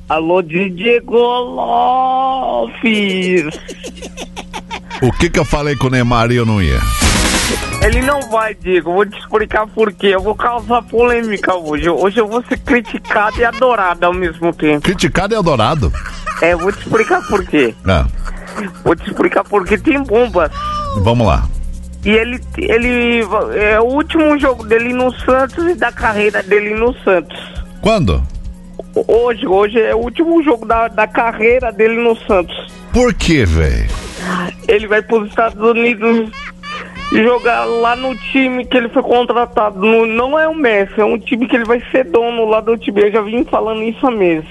Alô, Diego Lopes. O que eu falei com o Neymar e eu não ia? Ele não vai, Diego. Vou te explicar por quê. Eu vou causar polêmica hoje. Hoje eu vou ser criticado e adorado ao mesmo tempo. Criticado e adorado? Eu vou te explicar por quê. Vou te explicar porque tem bombas. Vamos lá. E ele é o último jogo dele no Santos e da carreira dele no Santos. Quando? Hoje é o último jogo da carreira dele no Santos. Por quê, velho? Ele vai para os Estados Unidos jogar lá no time que ele foi contratado. Não é o Messi, é um time que ele vai ser dono lá do time. Eu já vim falando isso há meses.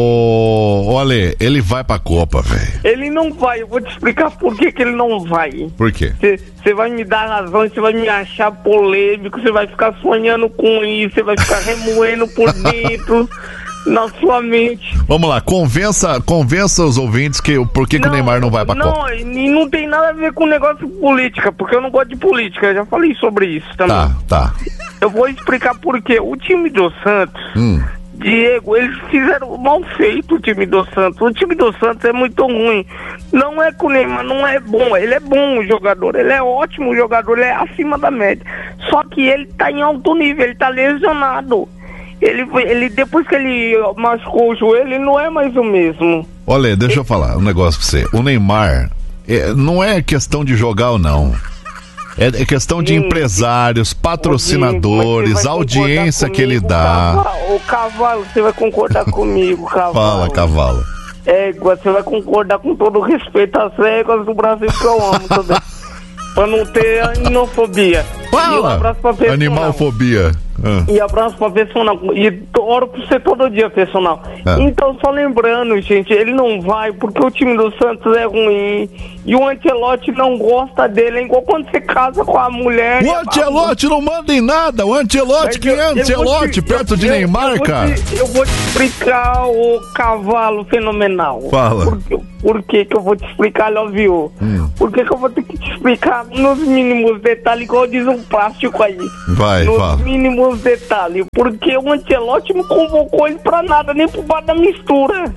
Olha, ele vai pra Copa, velho. Ele não vai, eu vou te explicar por que ele não vai. Por quê? Você vai me dar razão, você vai me achar polêmico, você vai ficar sonhando com isso, você vai ficar remoendo por dentro. Na sua mente. Vamos lá, convença os ouvintes por que o Neymar não vai pra Copa. Não, e não tem nada a ver com negócio de política, porque eu não gosto de política, eu já falei sobre isso também. Tá. Eu vou explicar por quê. O time do Santos, Diego, eles fizeram mal feito o time do Santos. O time do Santos é muito ruim. Não é que o Neymar não é bom, ele é bom jogador, ele é ótimo jogador, ele é acima da média. Só que ele tá em alto nível, ele tá lesionado. Ele depois que ele machucou o joelho, ele não é mais o mesmo. Olha, deixa eu falar um negócio pra você. O Neymar não é questão de jogar ou não. É questão de empresários, patrocinadores, audiência que ele dá. O Cavalo, você vai concordar comigo, Cavalo. Fala, Cavalo. Você vai concordar com todo o respeito às regras do Brasil que eu amo também. Pra não ter animofobia. Fala! Animalfobia. E abraço pra personal. E oro pra você todo dia, personal. Então, só lembrando, gente, ele não vai porque o time do Santos é ruim. E o Ancelotti não gosta dele. É igual quando você casa com a mulher. O Ancelotti não manda em nada. O Ancelotti, quem é Ancelotti perto de Neymar, cara? Eu vou te explicar, o Cavalo fenomenal. Fala. Por que eu vou te explicar, Lovio? Por que eu vou ter que te explicar nos mínimos detalhes, igual diz um plástico aí? Vai, fala. Nos mínimos detalhes. Porque o Ancelotti não convocou ele pra nada, nem pro bar da mistura.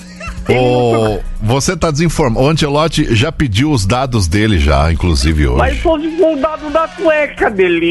Você tá desinformado. O Ancelotti já pediu os dados dele já, inclusive hoje. Mas foi o dado da cueca dele.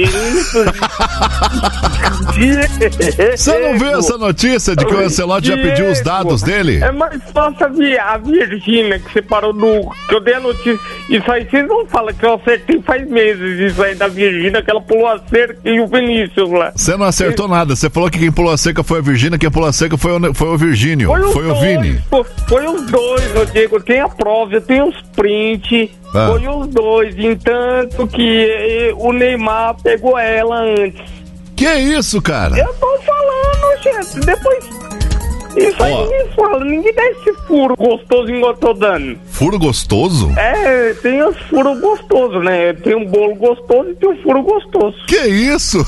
Você não viu essa notícia de que o Ancelotti já pediu os dados dele? É mais fácil a Virgínia que separou que eu dei a notícia. Isso aí vocês não falam que eu acertei faz meses. Isso aí da Virgínia, que ela pulou a cerca, e o Vinícius lá. Você não acertou nada. Você falou que quem pulou a cerca foi a Virgínia, quem pulou a cerca foi o Virgínio. Foi o Vini. Foi os dois, eu digo, tem a prova, eu tenho os prints, foi os dois, entanto que o Neymar pegou ela antes. Que isso, cara? Eu tô falando, gente, depois, isso aí ninguém fala, ninguém dá esse furo gostoso igual eu tô dando. Furo gostoso? Tem os furos gostosos, né, tem um bolo gostoso e tem um furo gostoso. Que isso?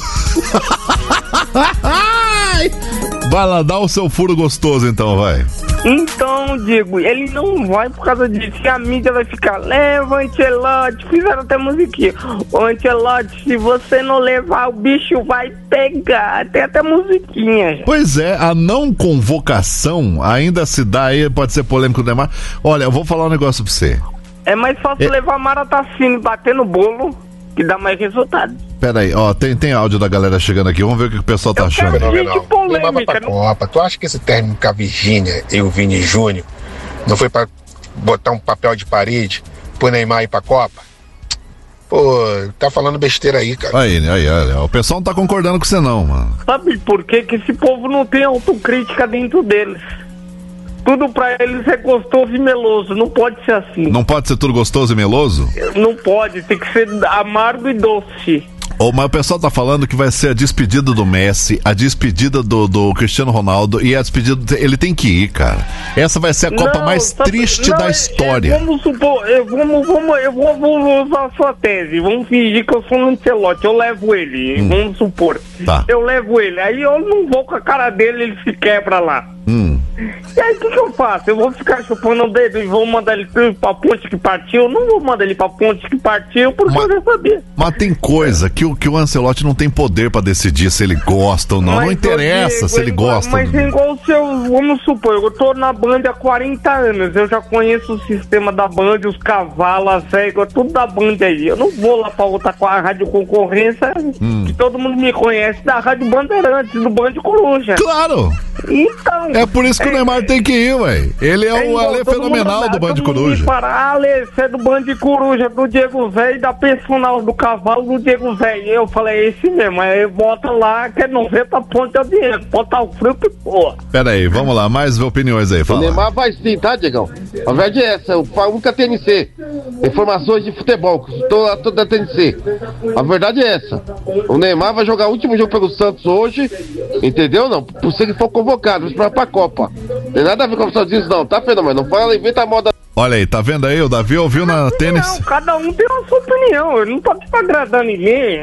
Vai lá, dá o seu furo gostoso então, vai. Então, Diego, ele não vai por causa disso. E a mídia vai ficar, leva o Ancelotti. Fizeram até musiquinha. O Ancelotti, se você não levar, o bicho vai pegar. Tem até musiquinha. Pois é, a não convocação ainda se dá aí, pode ser polêmico do Neymar. Olha, eu vou falar um negócio pra você. É mais fácil levar Maratacine e bater no bolo, que dá mais resultado. Pera aí, tem áudio da galera chegando aqui, vamos ver o que o pessoal tá achando. Levava pra Copa. Tu acha que esse término com a Virgínia e o Vini Júnior não foi pra botar um papel de parede pro Neymar ir pra Copa? Pô, tá falando besteira aí, cara. Aí, o pessoal não tá concordando com você não, mano. Sabe por quê? Que esse povo não tem autocrítica dentro deles. Tudo pra eles é gostoso e meloso, não pode ser assim. Não pode ser tudo gostoso e meloso? Não pode, tem que ser amargo e doce. Mas o pessoal tá falando que vai ser a despedida do Messi, a despedida do Cristiano Ronaldo e a despedida... Ele tem que ir, cara. Essa vai ser a Copa mais triste da história. Vamos supor, eu vou usar a sua tese. Vamos fingir que eu sou um Ancelotti, eu levo ele, vamos supor. Tá. Eu levo ele, aí eu não vou com a cara dele, ele se quebra lá. E aí o que eu faço? Eu vou ficar chupando o dedo e vou mandar ele pra ponte que partiu? Eu não vou mandar ele pra ponte que partiu porque eu já sabia. Mas tem coisa que o Ancelotti não tem poder pra decidir se ele gosta ou não. Mas não interessa, Diego, se ele gosta. Mas é igual o seu, vamos supor, eu tô na Band há 40 anos, eu já conheço o sistema da Band, os cavalos, as réguas, tudo da Band aí. Eu não vou lá pra outra com a rádio concorrência, que todo mundo me conhece da Rádio Bandeirantes, do Band Coruja. Claro! Então... É por isso que o Neymar tem que ir, ué. Ele é o Ale fenomenal do Band Coruja. Ale, você é do Band Coruja, do Diego Zé e da personal do cavalo do Diego Zé. E eu falei, é esse mesmo, aí bota lá que é 90 pontos de audiência, bota o frio que porra. Pera aí, vamos lá, mais opiniões aí, fala. O Neymar vai sim, tá, Diegão? A verdade é essa, eu falo nunca TNC. Informações de futebol, tô da TNC. A verdade é essa. O Neymar vai jogar o último jogo pelo Santos hoje, entendeu? Não, por se ele for convocado pra Copa. Não tem nada a ver com os Estados Unidos, não, tá, Fenômeno? Não fala, inventa a moda. Olha aí, tá vendo aí? O Davi ouviu na tênis. Não, cada um tem a sua opinião. Ele não tá aqui pra agradar ninguém.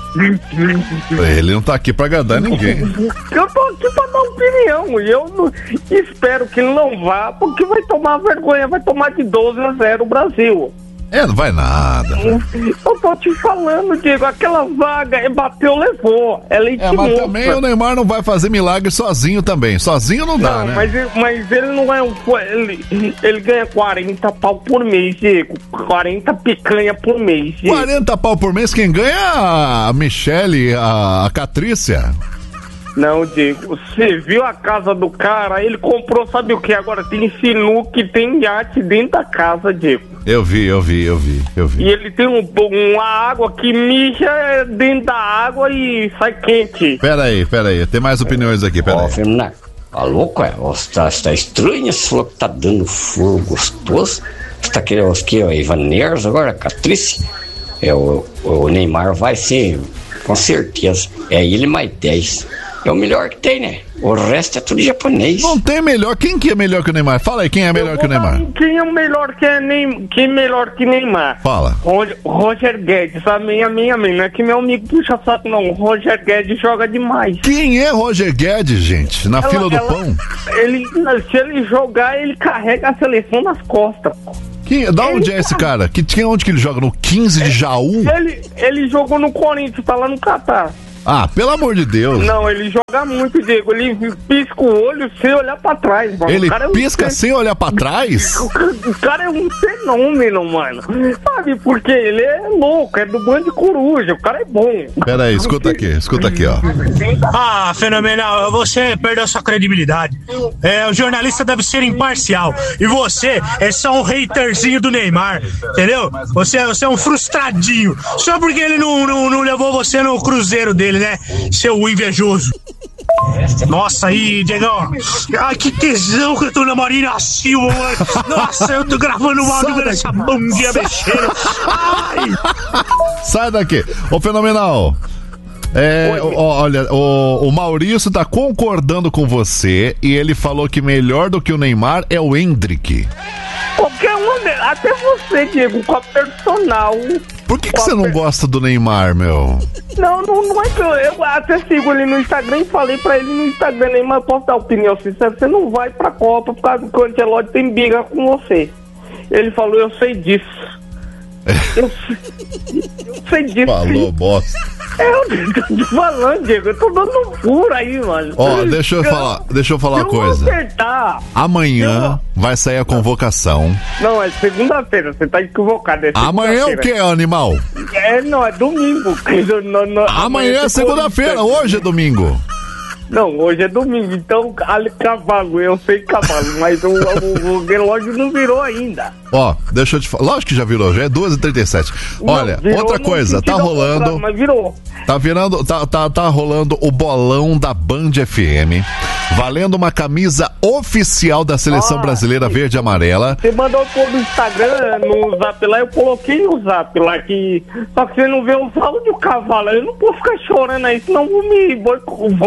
Ele não tá aqui pra agradar ninguém. Eu tô aqui pra dar opinião. E eu não, espero que ele não vá, porque vai tomar vergonha. Vai tomar de 12-0 o Brasil. Não vai nada. Eu tô te falando, Diego, aquela vaga bateu, levou. Ela mas também o Neymar não vai fazer milagre sozinho também. Sozinho não dá, né? Mas ele não é ele ganha 40 pau por mês, Diego. 40 picanha por mês, Diego. 40 pau por mês, quem ganha é a Michele, a Catrícia. Não, Diego, você viu a casa do cara? Ele comprou, sabe o que? Agora tem sinuca, tem iate dentro da casa, Diego. Eu vi. E ele tem uma água que mija dentro da água e sai quente. Pera aí, tem mais opiniões aqui, pera aí. Fernando, tá louco, é? Tá estranho esse falou que tá dando fogo gostoso. Você tá querendo os que? O Ivaners agora, a Catrice? O Neymar vai ser, com certeza. É ele mais 10. É o melhor que tem, né? O resto é tudo japonês. Não tem melhor. Quem que é melhor que o Neymar? Fala aí, quem é melhor que o Neymar? Quem é o melhor quem é melhor que Neymar? Fala. Roger Guedes, a minha, não é que meu amigo puxa saco, não. Roger Guedes joga demais. Quem é Roger Guedes, gente? Na fila do pão? Se ele jogar, ele carrega a seleção nas costas. Da onde é esse cara? Onde que ele joga? No 15 de Jaú? Ele jogou no Corinthians, tá lá no Catar. Ah, pelo amor de Deus. Não, ele joga muito, Diego. Ele pisca o olho sem olhar pra trás, mano. Ele pisca sem olhar pra trás? O cara é um fenômeno, mano. Sabe, porque ele é louco, é do Band Coruja. O cara é bom. Pera aí, escuta aqui, ó. Ah, fenomenal. Você perdeu sua credibilidade. O jornalista deve ser imparcial. E você é só um haterzinho do Neymar, entendeu? Você é um frustradinho. Só porque ele não levou você no cruzeiro dele, né? Seu invejoso. Nossa, aí, Diegão. Ai, que tesão que eu tô na Marina Silva, mano. Nossa, eu tô gravando um áudio dessa bundinha mexendo. Ai! Sai daqui. Ô, Fenomenal. Olha, o Maurício tá concordando com você e ele falou que melhor do que o Neymar é o Hendrick. Qualquer um, até você, Diego, com a personal. Por que você não gosta do Neymar, meu? Não é que eu até sigo ele no Instagram e falei pra ele no Instagram, Neymar, posso dar opinião sincera? Você não vai pra Copa por causa que o Ancelotti tem briga com você. Ele falou, eu sei disso. Eu sei disso. Falou, bosta. Eu tô falando, Diego, eu tô dando um furo aí, mano. Deixa eu falar uma coisa. Amanhã vai sair a convocação. Não, é segunda-feira, você tá equivocado. Amanhã o que, animal? Não, é domingo. Amanhã é segunda-feira, hoje é domingo. Não, hoje é domingo, então cavalo, eu sei cavalo, mas o relógio não virou ainda. Deixa eu te falar, lógico que já virou, já é 2h37. Olha, virou, outra coisa, tá rolando, mas virou. Tá rolando o bolão da Band FM, valendo uma camisa oficial da Seleção Brasileira Verde e Amarela. Você mandou pôr no Instagram, no Zap lá, eu coloquei no Zap lá, só que você não vê o saldo de cavalo, eu não posso ficar chorando aí, senão vão falar que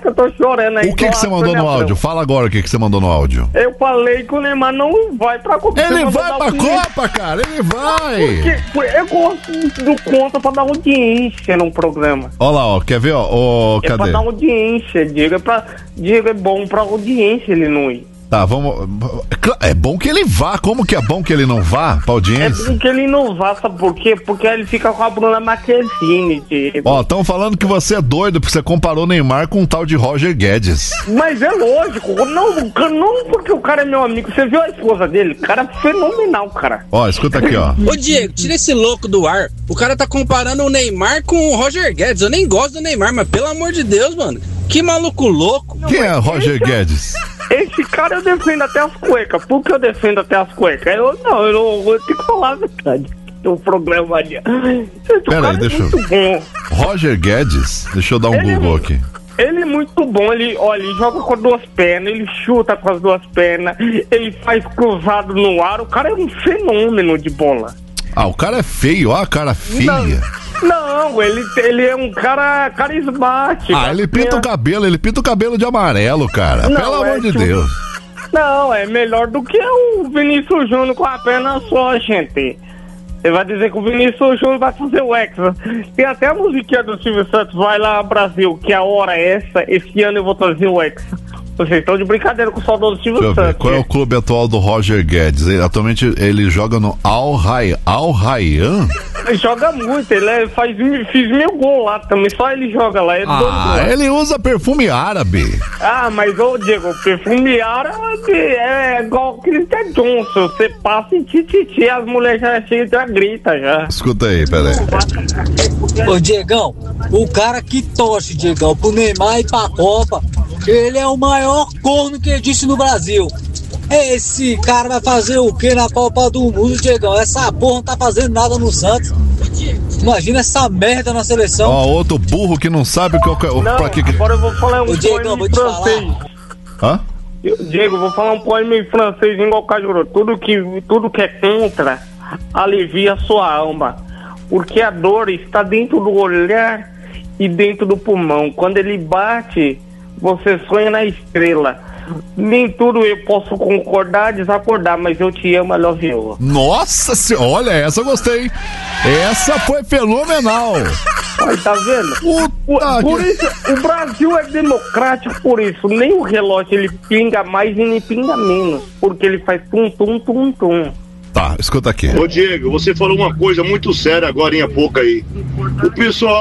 que eu tô chorando aí. O que você mandou no áudio? Fala agora o que você mandou no áudio. Eu falei que o Neymar não vai pra Copa. Ele vai pra Copa, cara, ele vai. Eu gosto do conta pra dar audiência no programa. Olha lá, ó, quer ver, ó, cadê? É pra dar audiência, Diego, é bom pra audiência ele não ir. Tá, vamos. É bom que ele vá. Como que é bom que ele não vá pra audiência? É bom que ele não vá, sabe por quê? Porque ele fica com a Bruna Marquezine. Ó, estão falando que você é doido porque você comparou o Neymar com um tal de Roger Guedes. Mas é lógico, não porque o cara é meu amigo. Você viu a esposa dele? Cara fenomenal, cara. Ó, escuta aqui, ó. Ô Diego, tira esse louco do ar. O cara tá comparando o Neymar com o Roger Guedes. Eu nem gosto do Neymar, mas pelo amor de Deus, mano. Que maluco louco. Quem é Roger Guedes? Esse cara eu defendo até as cuecas. Por que eu defendo até as cuecas? Eu tenho que falar a verdade. O programa ali. Peraí, deixa eu. Roger Guedes? Deixa eu dar um Google aqui. Ele é muito bom, ele joga com as duas pernas, ele chuta com as duas pernas, ele faz cruzado no ar. O cara é um fenômeno de bola. Ah, o cara é feio, ó a cara feia. Não, ele é um cara carismático. Ah, ele pinta o cabelo de amarelo, cara. Pelo amor de Deus. Não, é melhor do que o Vinícius Júnior com a perna só, gente. Você vai dizer que o Vinícius Júnior vai fazer o Hexa. Tem até a musiquinha do Silvio Santos, vai lá Brasil, que a hora é essa, esse ano eu vou trazer o Hexa. Vocês estão de brincadeira com o saudoso Silvio Santos. Qual é o clube atual do Roger Guedes? Atualmente ele joga no Al Rayyan? Ele joga muito, ele fiz 1000 gols lá também, só ele joga lá. Ele usa perfume árabe. Ah, mas ô Diego, perfume árabe é igual o Christian Johnson. Você passa e tititi, as mulheres já gritam já. Escuta aí, peraí. Ô Diegão, o cara que torce, Diegão, pro Neymar e pra Copa, ele é o maior corno que existe no Brasil. Esse cara vai fazer o que na Copa do Mundo, Diegão? Essa porra não tá fazendo nada no Santos. Imagina essa merda na seleção. Ó, outro burro que não sabe o que... Agora eu vou falar um poema em francês. Hã? Diego, vou falar um poema em francês igual o Cajuru. Tudo que é contra alivia sua alma, porque a dor está dentro do olhar e dentro do pulmão. Quando ele bate, você sonha na estrela. Nem tudo eu posso concordar, desacordar, mas eu te amo, I love you. Nossa senhora, olha, essa eu gostei. Essa foi fenomenal. Olha, tá vendo? Por isso, o Brasil é democrático por isso. Nem o relógio ele pinga mais e nem pinga menos, porque ele faz tum, tum, tum, tum. Tá, escuta aqui. Ô Diego, você falou uma coisa muito séria agora em pouco aí. O pessoal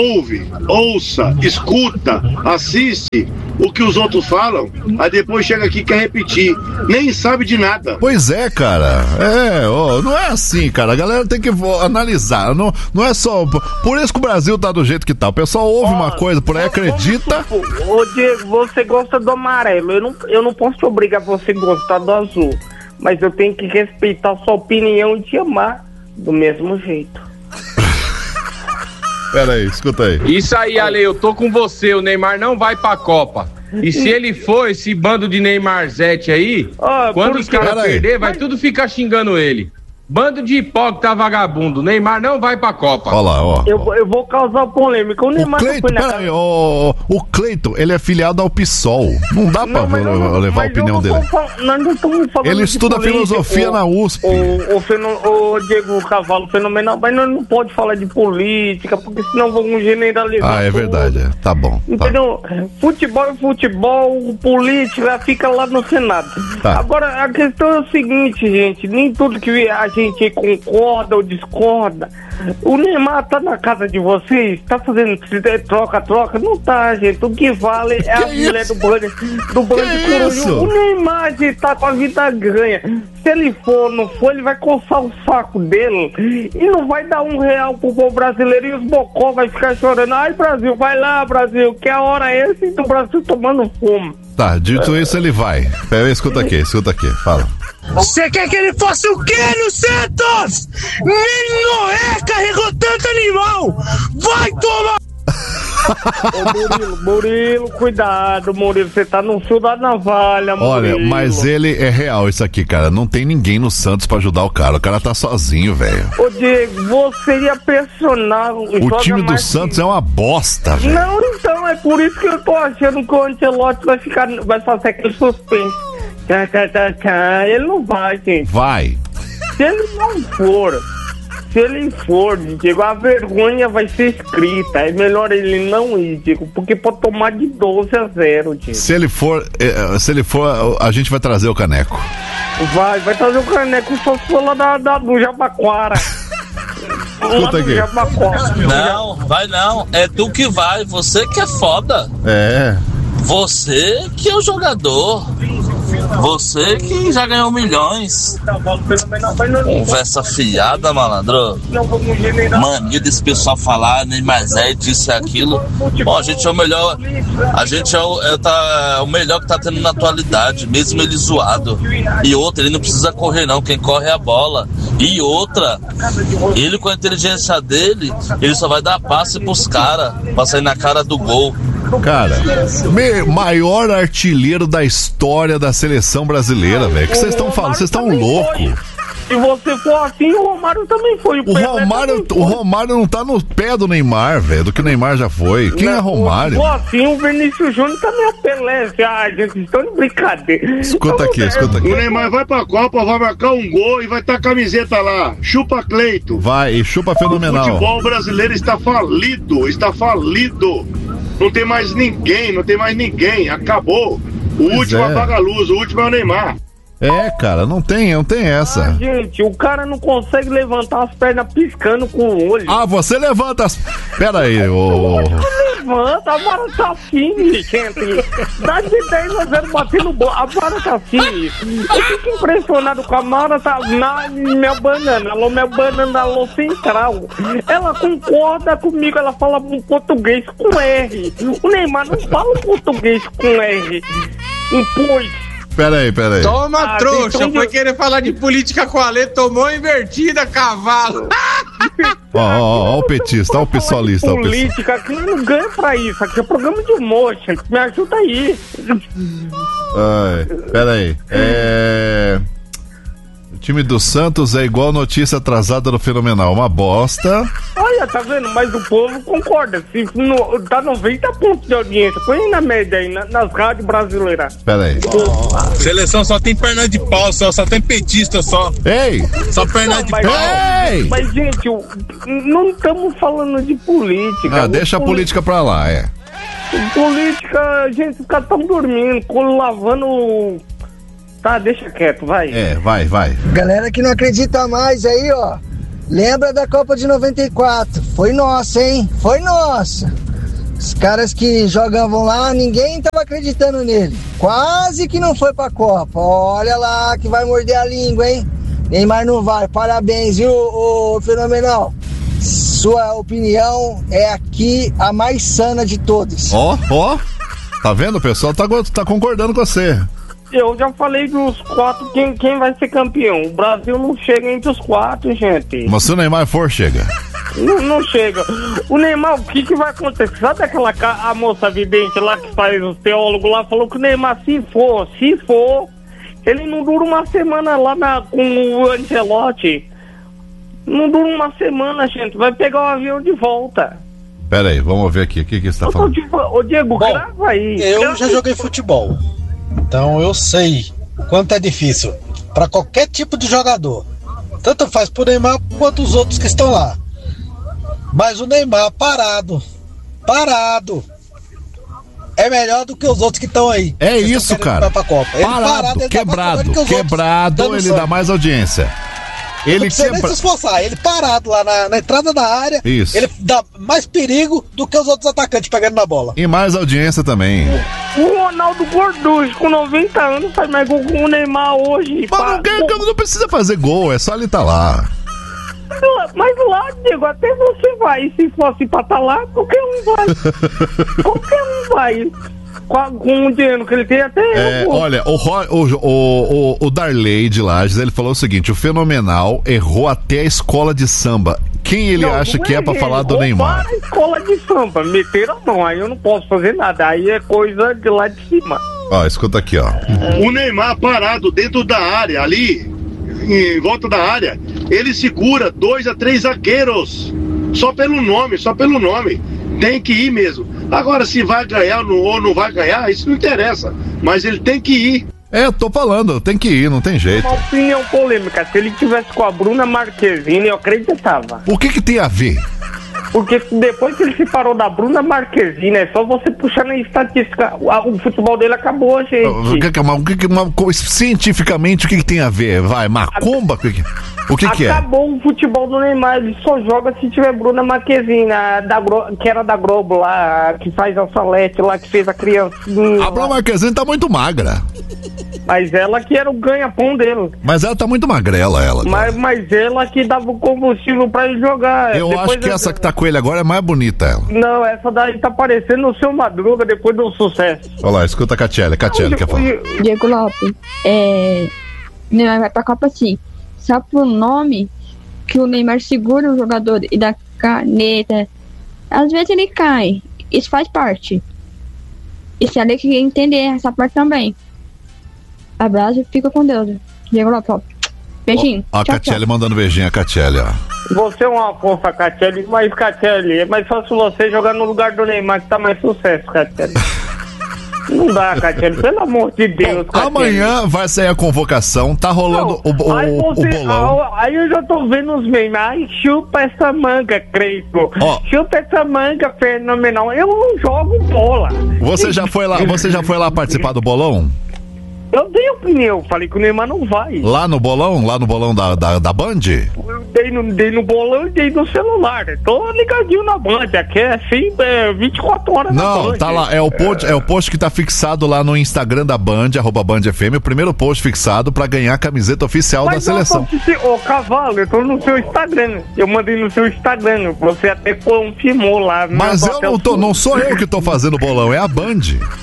ouça, escuta, assiste o que os outros falam, aí depois chega aqui e quer repetir. Nem sabe de nada. Pois é, cara. Não é assim, cara. A galera tem que analisar. Não é só... Por isso que o Brasil tá do jeito que tá. O pessoal ouve uma coisa, por aí acredita. Ô Diego, você gosta do amarelo. Eu não posso te obrigar a você gostar do azul. Mas eu tenho que respeitar a sua opinião e te amar do mesmo jeito. Pera aí, escuta aí. Isso aí, Ale, eu tô com você. O Neymar não vai pra Copa. E se ele for, esse bando de Neymarzete aí, quando os caras perder, vai tudo ficar xingando ele. Bando de hipócrita vagabundo. Neymar não vai pra Copa. Olha lá, ó. Eu vou causar polêmica. O Neymar o Cleiton, ele é filiado ao PSOL. Não dá pra levar a opinião dele. Nós não estamos falando. Ele estuda filosofia na USP. O Diego Cavalo fenomenal, mas nós não pode falar de política, porque senão vamos generalizar. Ah, é verdade. Tá bom. Entendeu? Tá. Futebol, política fica lá no Senado. Tá. Agora, a questão é o seguinte, gente. Nem tudo que a gente concorda ou discorda. O Neymar tá na casa de vocês, tá fazendo troca, não tá, gente. O que vale é a mulher do bando de coruja. O Neymar, gente, tá com a vida ganha. Se ele não for, ele vai coçar o saco dele e não vai dar R$1 pro povo brasileiro e os bocó vai ficar chorando. Ai, Brasil, vai lá, Brasil, que a hora é essa e o Brasil tomando fumo. Tá, dito isso, ele vai. Pera, escuta aqui, fala. Você quer que ele fosse o quê no Santos? Nem Noé carregou tanto animal! Vai tomar! Ô, Murilo, cuidado, Murilo, você tá no fio da navalha, Murilo. Olha, mas ele é real isso aqui, cara. Não tem ninguém no Santos pra ajudar o cara tá sozinho, velho. Ô, Diego, você ia pressionar... O time do Santos é uma bosta, velho. Não, então, é por isso que eu tô achando que o Ancelotti vai fazer aquele suspense. Ele não vai, gente. Vai. Se ele for, Diego, a vergonha vai ser escrita. É melhor ele não ir, Diego, porque pode tomar de 12-0, Diego. Se ele for, a gente vai trazer o caneco. Vai trazer o caneco, só se for lá do Jabaquara. Escuta aqui. Não, vai não. É tu que vai, você que é foda. É. Você que é o jogador. Você que já ganhou milhões. Conversa fiada, malandro. Mania desse pessoal falar, Neymar Zete, isso e aquilo. Bom, a gente é o melhor. A gente é o melhor que tá tendo na atualidade, mesmo ele zoado. E outra, ele não precisa correr não, quem corre é a bola. E outra, ele com a inteligência dele, ele só vai dar passe pros caras, pra sair na cara do gol. Cara, maior artilheiro da história da seleção brasileira, velho. O que vocês estão falando? Vocês estão loucos. Se você for assim, o Romário também foi. O Romário não tá no pé do Neymar, velho, do que o Neymar já foi. Quem é Romário? Se for assim, o Vinícius Júnior também é Pelé. Gente, estão de brincadeira. Escuta aqui. O Neymar vai pra Copa, vai marcar um gol e vai estar a camiseta lá. Chupa Cleito. Vai, e chupa Fenomenal. O futebol brasileiro está falido. Não tem mais ninguém. Acabou. O último apaga a luz, o último é o Neymar. É, cara, não tem essa. Gente, o cara não consegue levantar as pernas piscando com o olho. Você levanta as... Pera aí, Levanta, a vara tá assim, gente. Dá de 10-0 batendo bola, a vara tá assim. Eu fico impressionado com a Mara, tá na minha banana, alô central. Ela concorda comigo, ela fala um português com R. O Neymar não fala português com R. Pois. Peraí. Toma, trouxa, foi querer falar de política com a letra, tomou invertida, cavalo. Ó o petista, ó o pessoalista. Política, aqui não ganha pra isso, aqui é programa de humor, gente, me ajuda aí. Peraí, o time do Santos é igual notícia atrasada do Fenomenal, uma bosta. Olha, tá vendo? Mas o povo concorda. Se dá 90 pontos de audiência, põe na média aí, nas rádios brasileiras. Pera aí. Seleção só tem perna de pau, só tem petista só. Ei! Só perna de pau. Ei! Mas, gente, não estamos falando de política. Deixa a política pra lá, Política, gente, os caras estão dormindo, lavando... Tá, deixa quieto, vai. Vai. Galera que não acredita mais aí, ó. Lembra da Copa de 94? Foi nossa, hein? Foi nossa. Os caras que jogavam lá, ninguém tava acreditando nele. Quase que não foi pra Copa. Olha lá que vai morder a língua, hein? Neymar não vai. Parabéns, viu, ô Fenomenal? Sua opinião é aqui a mais sana de todas. Ó. Tá vendo? O pessoal tá concordando com você. Eu já falei dos 4, quem vai ser campeão. O Brasil não chega entre os 4, gente. Mas se o Neymar for, chega. Não chega. O Neymar, o que vai acontecer? Sabe a moça vidente lá que faz os teólogos lá, falou que o Neymar, se for, ele não dura uma semana lá com o Ancelotti. Não dura uma semana, gente. Vai pegar o avião de volta. Pera aí, vamos ver aqui. O que você tá falando? Ô, Diego, grava aí. Eu já joguei futebol. Então eu sei o quanto é difícil para qualquer tipo de jogador. Tanto faz pro Neymar quanto os outros que estão lá. Mas o Neymar parado é melhor do que os outros que estão aí. É isso, cara. Parado, quebrado, ele dá mais audiência. Ele não precisa nem se esforçar, ele parado lá na entrada da área, isso. Ele dá mais perigo do que os outros atacantes pegando na bola. E mais audiência também. O Ronaldo Gorducho, com 90 anos, faz mais gol com o Neymar hoje. Não precisa fazer gol, é só ele tá lá. Mas lá, Diego, até você vai. Se fosse pra estar lá, qualquer um vai. Com o dinheiro que ele tem até. Olha, o Darley de Lages, ele falou o seguinte: o Fenomenal errou até a escola de samba. Quem ele acha que é pra falar do Neymar? A escola de samba, meteram não, aí eu não posso fazer nada, aí é coisa de lá de cima. Ó, escuta aqui, ó. O Neymar parado dentro da área, ali, em volta da área, ele segura 2 a 3 zagueiros. Só pelo nome. Tem que ir mesmo. Agora, se vai ganhar ou não vai ganhar, isso não interessa. Mas ele tem que ir. Eu tô falando, tem que ir, não tem jeito. Uma opinião polêmica, se ele tivesse com a Bruna Marquezine, eu acreditava. O que tem a ver? Porque depois que ele se parou da Bruna Marquezine, é só você puxar na estatística, o futebol dele acabou, gente. Cientificamente, o que tem a ver? Vai, macumba? O que é? Acabou o futebol do Neymar, ele só joga se tiver Bruna Marquezine, que era da Globo lá, que faz a Salete lá, que fez a criancinha. A Bruna Marquezine tá muito magra. Mas ela que era o ganha-pão dele. Mas ela tá muito magrela, ela. Mas ela que dava o combustível pra ele jogar. Eu acho que essa que tá com ele agora é mais bonita, ela. Não, essa daí tá parecendo o Seu Madruga depois do sucesso. Olha lá, escuta a Catiele quer falar. Diego Lopes, Neymar vai pra Copa sim. Só pro nome que o Neymar segura o jogador e dá caneta. Às vezes ele cai. Isso faz parte. E se ele que entender essa parte também. Abraço e fica com Deus. Diego Lopes. Beijinho. Ó, a Catiele mandando beijinho, a Catiele, ó. Você é uma fofa, Catiele, mas Catiele, é mais fácil você jogar no lugar do Neymar, que tá mais sucesso, Catiele. Não dá, Catiele, pelo amor de Deus, Catiele. Amanhã vai sair a convocação, tá rolando o bolão. Aí eu já tô vendo os memes. Ai, chupa essa manga, Creito. Chupa essa manga, Fenomenal. Eu não jogo bola. Você já foi lá participar do bolão? Eu dei opinião, falei que o Neymar não vai. Lá no bolão da Band? Eu dei no bolão e dei no celular. Tô ligadinho na Band, aqui é assim, 24 horas na Band. Não, tá lá, é o post que tá fixado lá no Instagram da Band, @BandFM, o primeiro post fixado pra ganhar a camiseta oficial da seleção. Ô, Cavalo, eu tô no seu Instagram, eu mandei no seu Instagram, você até confirmou lá. Mas não sou eu que tô fazendo o bolão, é a Band.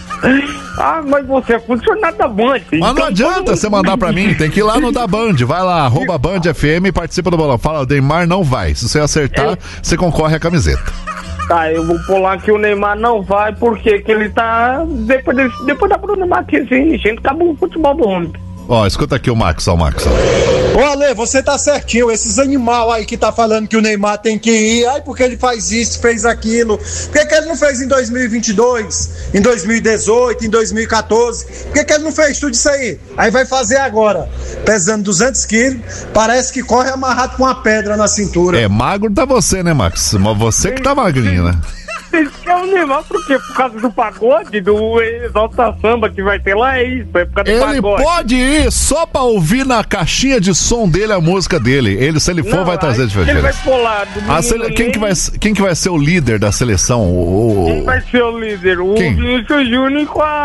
Mas você é funcionário da Band. Mas não adianta você mandar pra mim, tem que ir lá no da Band. Vai lá, @BandFM e participa do bolão. Fala, o Neymar não vai. Se você acertar, você concorre à camiseta. Tá, eu vou pular que o Neymar não vai, porque que ele tá. Depois da Bruna Marquezine, gente, acabou o futebol do homem. Ó, escuta aqui o Max. Ô, Ale, você tá certinho. Esses animal aí que tá falando que o Neymar tem que ir, porque ele faz isso, fez aquilo. Por que ele não fez em 2022, em 2018, em 2014? Por que ele não fez tudo isso aí? Aí vai fazer agora, pesando 200 quilos, parece que corre amarrado com uma pedra na cintura. É, magro tá você, né, Max? Mas você que tá magrinho, né? Vocês querem o Neymar por quê? Por causa do pagode, do Exalta Samba que vai ter lá, é isso, é por causa do pagode. Ele pode ir só pra ouvir na caixinha de som dele a música dele. Se ele for, vai trazer diferença. Ele vai pular do quem que vai ser o líder da seleção? Quem vai ser o líder? O Vinícius Júnior com a